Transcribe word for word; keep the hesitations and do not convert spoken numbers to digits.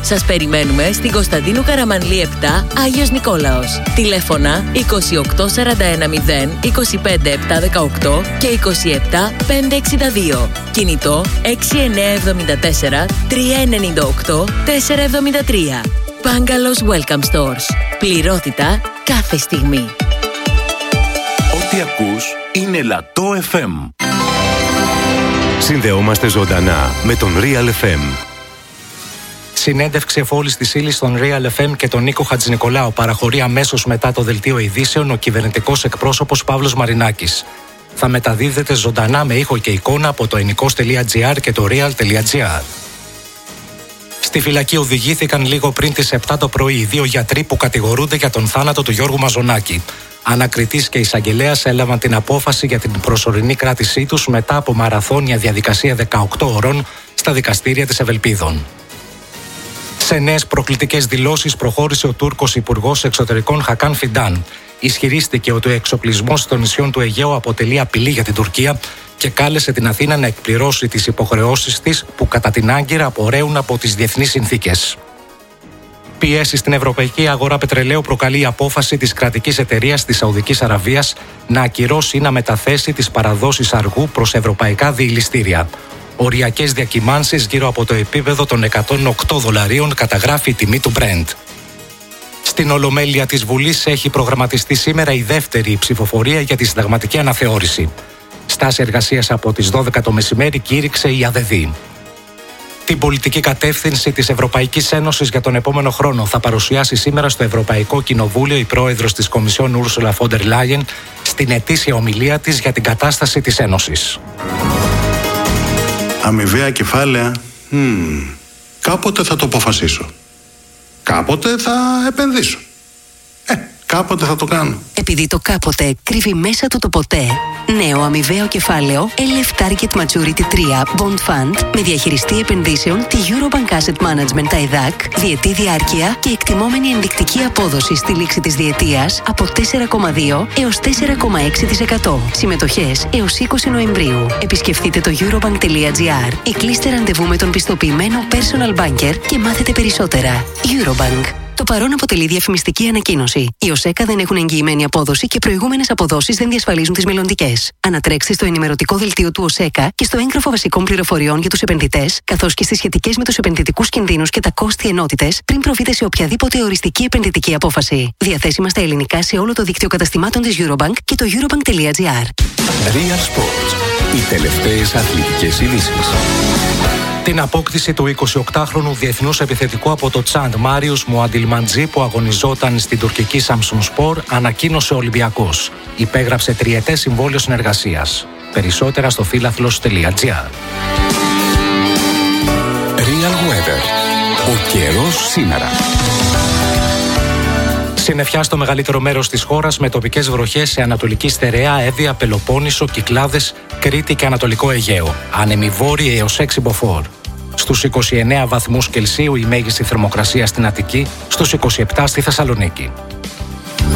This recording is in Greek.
Σας περιμένουμε στην Κωνσταντίνου Καραμανλή επτά, Άγιος Νικόλαος. Τηλέφωνα είκοσι οκτώ σαράντα ένα μηδέν είκοσι πέντε επτακόσια δεκαοκτώ και είκοσι επτά πεντακόσια εξήντα δύο. Κινητό έξι εννιά εβδομήντα τέσσερα τριακόσια ενενήντα οκτώ τετρακόσια εβδομήντα τρία. Bungalows Welcome Stores. Πληρότητα κάθε στιγμή. Ό,τι ακούς είναι Λατό εφ εμ. Συνδεόμαστε ζωντανά με τον Real εφ εμ. Συνέντευξη εφόλης της ύλης στον Real εφ εμ και τον Νίκο Χατζηνικολάου παραχωρεί αμέσως μετά το δελτίο ειδήσεων ο κυβερνητικός εκπρόσωπος Παύλος Μαρινάκης. Θα μεταδίδεται ζωντανά με ήχο και εικόνα από το ενικός τελεία τζι άρ και το real τελεία τζι άρ. Στη φυλακή οδηγήθηκαν λίγο πριν τις επτά το πρωί οι δύο γιατροί που κατηγορούνται για τον θάνατο του Γιώργου Μαζονάκη. Ανακριτής και εισαγγελέας έλαβαν την απόφαση για την προσωρινή κράτησή τους μετά από μαραθώνια διαδικασία δεκαοκτώ ώρων στα δικαστήρια της Ευελπίδων. Σε νέες προκλητικές δηλώσεις προχώρησε ο Τούρκος Υπουργός Εξωτερικών Χακάν Φιντάν. Ισχυρίστηκε ότι ο εξοπλισμός των νησιών του Αιγαίου αποτελεί απειλή για την Τουρκία και κάλεσε την Αθήνα να εκπληρώσει τις υποχρεώσεις της που κατά την Άγκυρα απορρέουν από τις διεθνείς συνθήκες. Πιέσεις στην ευρωπαϊκή αγορά πετρελαίου προκαλεί η απόφαση της κρατικής εταιρείας της Σαουδικής Αραβίας να ακυρώσει ή να μεταθέσει τις παραδόσεις αργού προς ευρωπαϊκά διηλιστήρια. Οριακές διακυμάνσεις γύρω από το επίπεδο των εκατόν οκτώ δολαρίων καταγράφει η τιμή του Brent. Στην Ολομέλεια της Βουλής έχει προγραμματιστεί σήμερα η δεύτερη ψηφοφορία για τη συνταγματική αναθεώρηση. Στάση εργασίας από τις δώδεκα το μεσημέρι κήρυξε η ΑΔΕΔ. Την πολιτική κατεύθυνση της Ευρωπαϊκής Ένωσης για τον επόμενο χρόνο θα παρουσιάσει σήμερα στο Ευρωπαϊκό Κοινοβούλιο η πρόεδρος της Κομισιόν Ursula von der Leyen στην ετήσια ομιλία της για την κατάσταση της Ένωσης. Αμοιβαία κεφάλαια, hmm, κάποτε θα το αποφασίσω. Κάποτε θα επενδύσω. Ε, κάποτε θα το κάνω. Επειδή το κάποτε κρύβει μέσα του το ποτέ. Νέο αμοιβαίο κεφάλαιο ελ εφ Target Maturity τρία Bond Fund με διαχειριστή επενδύσεων τη Eurobank Asset Management ΤΑΕΔΑΚ, διετή διάρκεια και εκτιμόμενη ενδεικτική απόδοση στη λήξη της διετίας από τέσσερα κόμμα δύο έως τέσσερα κόμμα έξι τοις εκατό. Συμμετοχές έως είκοσι Νοεμβρίου. Επισκεφτείτε το eurobank τελεία τζι άρ ή κλείστε ραντεβού με τον πιστοποιημένο personal banker και μάθετε περισσότερα. Eurobank. Το παρόν αποτελεί διαφημιστική ανακοίνωση. Οι ΟΣΕΚΑ δεν έχουν εγγυημένη απόδοση και προηγούμενες αποδόσεις δεν διασφαλίζουν τις μελλοντικές. Ανατρέξτε στο ενημερωτικό δελτίο του ΟΣΕΚΑ και στο έγγραφο βασικών πληροφοριών για τους επενδυτές, καθώς και στις σχετικές με τους επενδυτικούς κινδύνους και τα κόστη ενότητες, πριν προβείτε σε οποιαδήποτε οριστική επενδυτική απόφαση. Διαθέσιμα στα ελληνικά σε όλο το δίκτυο καταστημάτων της Eurobank και το eurobank τελεία τζι άρ. Real Sports. Οι τελευταίες αθλητικές ειδήσεις. Την απόκτηση του εικοσιοκτάχρονου διεθνούς επιθετικού από το Τσάντ Μάριους Μουαντιλμαντζή που αγωνιζόταν στην τουρκική Σαμσουνσπορ ανακοίνωσε ο Ολυμπιακός. Υπέγραψε τριετές συμβόλαιο συνεργασίας. Περισσότερα στο φίλαθλος τελεία τζι άρ. Real Weather. Ο καιρός σήμερα. Συννεφιά στο μεγαλύτερο μέρος της χώρας με τοπικές βροχές σε Ανατολική Στερεά, Εύβοια, Πελοπόννησο, Κυκλάδες, Κρήτη και Ανατολικό Αιγαίο. Άνεμη βόρεια έως έξι μποφόρ. Στους είκοσι εννέα βαθμούς Κελσίου η μέγιστη θερμοκρασία στην Αττική, στους είκοσι επτά στη Θεσσαλονίκη.